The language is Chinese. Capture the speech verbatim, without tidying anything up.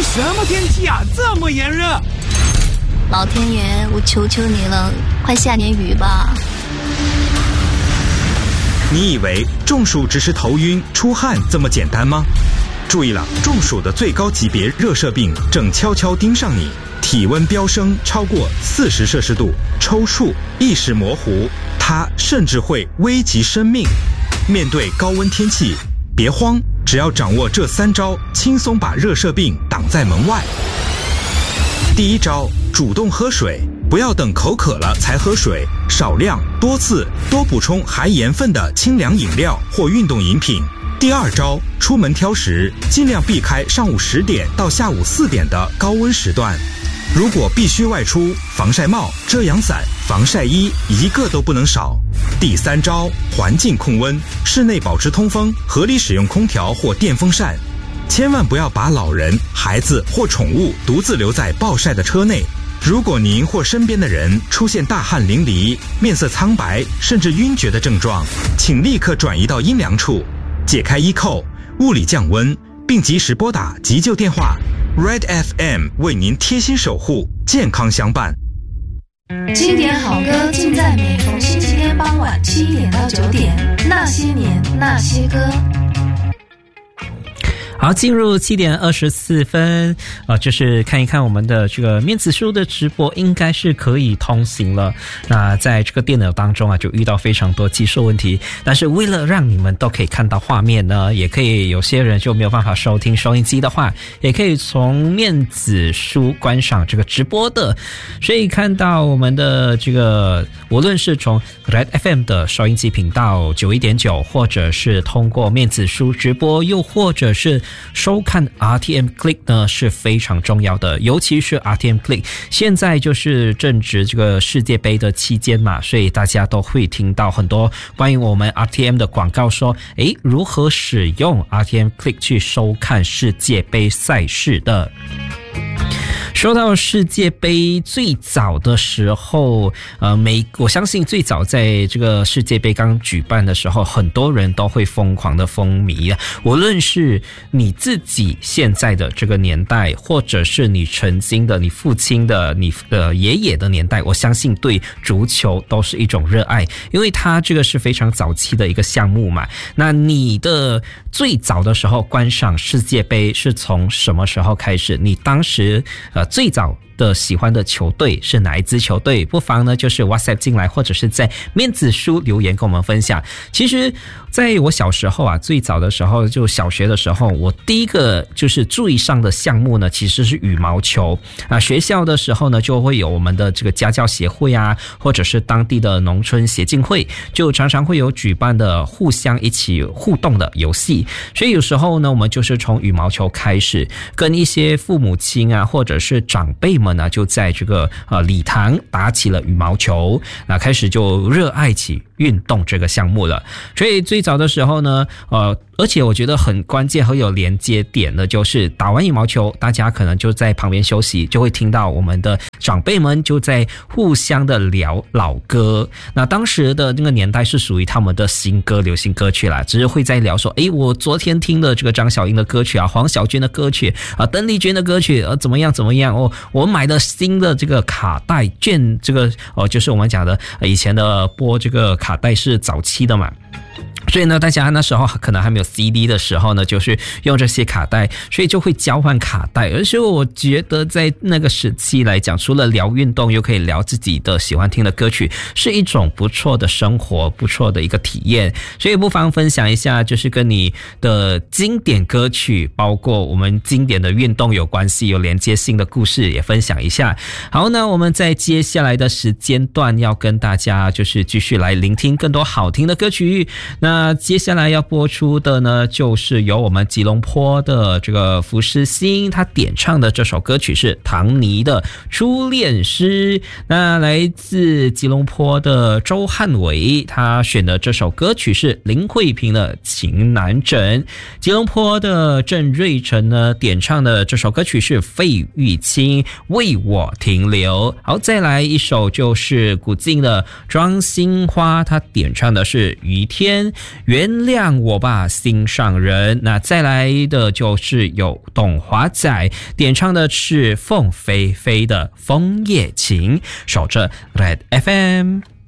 什么天气啊，这么炎热？ 老天爷，我求求你了，快下点雨吧。 你以为中暑只是头晕出汗这么简单吗？注意了，中暑的最高级别热射病正悄悄盯上你，体温飙升超过四十摄氏度，抽搐、意识模糊，它甚至会危及生命。面对高温天气，别慌，只要掌握这三招，轻松把热射病挡在门外。第一招，主动喝水，不要等口渴了才喝水，少量、多次、多补充含盐分的清凉饮料或运动饮品。第二招，出门挑食，尽量避开上午十点到下午四点的高温时段。如果必须外出，防晒帽、遮阳伞、防晒衣一个都不能少。第三招，环境控温，室内保持通风，合理使用空调或电风扇。千万不要把老人、孩子或宠物独自留在暴晒的车内。如果您或身边的人出现大汗淋漓、面色苍白甚至晕厥的症状，请立刻转移到阴凉处，解开衣扣，物理降温，并及时拨打急救电话。Red F M 为您贴心守护，健康相伴。 经典好歌尽在每逢星期天傍晚七点到九点，那些年那些歌。 好，进入七点二十四分，呃，就是看一看我们的这个面子书的直播，应该是可以通行了。那在这个电脑当中啊，就遇到非常多技术问题，但是为了让你们都可以看到画面呢，也可以有些人就没有办法收听收音机的话，也可以从面子书观赏这个直播的。所以看到我们的这个，无论是从 Red F M 的收音机频道九一点九，或者是通过面子书直播，又或者是收看 R T M Click 呢，是非常重要的，尤其是 R T M Click 现在就是正值这个世界杯的期间嘛，所以大家都会听到很多关于我们 R T M 的广告，说诶如何使用 R T M Click 去收看世界杯赛事的。说到世界杯，最早的时候，呃，每我相信最早在这个世界杯刚举办的时候，很多人都会疯狂的风靡啊。无论是你自己现在的这个年代，或者是你曾经的、你父亲的、你的爷爷的年代，我相信对足球都是一种热爱，因为它这个是非常早期的一个项目嘛。那你的最早的时候观赏世界杯是从什么时候开始？你当时呃最早的喜欢的球队是哪一支球队？不妨呢就是 WhatsApp 进来，或者是在面子书留言跟我们分享。其实在我小时候啊，最早的时候就小学的时候，我第一个就是注意上的项目呢其实是羽毛球啊。学校的时候呢就会有我们的这个家教协会啊，或者是当地的农村协进会，就常常会有举办的互相一起互动的游戏。所以有时候呢我们就是从羽毛球开始，跟一些父母亲啊或者是长辈们呢就在这个呃礼堂打起了羽毛球，那开始就热爱起运动这个项目了。所以最早的时候呢呃而且我觉得很关键和有连接点的就是打完羽毛球，大家可能就在旁边休息，就会听到我们的长辈们就在互相的聊老歌。那当时的那个年代是属于他们的新歌流行歌曲啦，只是会在聊说诶我昨天听的这个张小英的歌曲啊，黄小娟的歌曲啊，邓丽君的歌曲呃怎么样怎么样哦，我买的新的这个卡带卷，这个哦就是我们讲的以前的播这个卡带是早期的嘛。所以呢大家那时候可能还没有 C D 的时候呢，就是用这些卡带，所以就会交换卡带。而且我觉得在那个时期来讲，除了聊运动又可以聊自己的喜欢听的歌曲，是一种不错的生活，不错的一个体验。所以不妨分享一下，就是跟你的经典歌曲包括我们经典的运动有关系有连接性的故事也分享一下。好，那我们在接下来的时间段要跟大家就是继续来聆听更多好听的歌曲。那接下来要播出的呢，就是由我们吉隆坡的这个福诗星他点唱的这首歌曲是唐尼的初恋诗。那来自吉隆坡的周汉伟他选的这首歌曲是林慧萍的情难枕。吉隆坡的郑瑞成呢点唱的这首歌曲是费玉清为我停留。好，再来一首就是古晋的庄心花他点唱的是于天，原谅我吧心上人。那再来的就是有董华仔点唱的是凤飞飞的枫叶情，守着 Red F M。